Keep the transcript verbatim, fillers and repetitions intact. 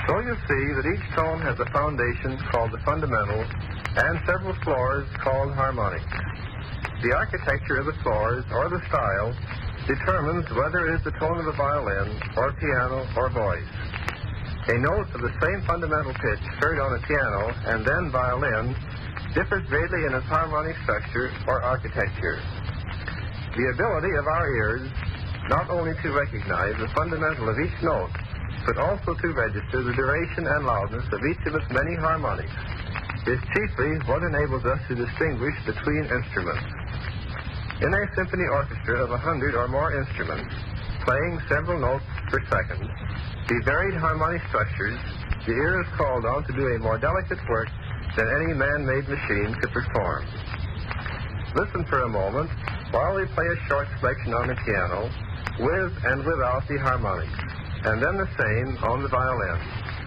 So you see that each tone has a foundation called the fundamental and several floors called harmonics. The architecture of the floors or the style determines whether it is the tone of the violin or piano or voice. A note of the same fundamental pitch heard on a piano and then violin differs greatly in its harmonic structure or architecture. The ability of our ears not only to recognize the fundamental of each note, but also to register the duration and loudness of each of its many harmonics, is chiefly what enables us to distinguish between instruments. In a symphony orchestra of a hundred or more instruments, playing several notes per second, the varied harmonic structures, the ear is called on to do a more delicate work than any man-made machine could perform. Listen for a moment while we play a short selection on the piano with and without the harmonics, and then the same on the violin.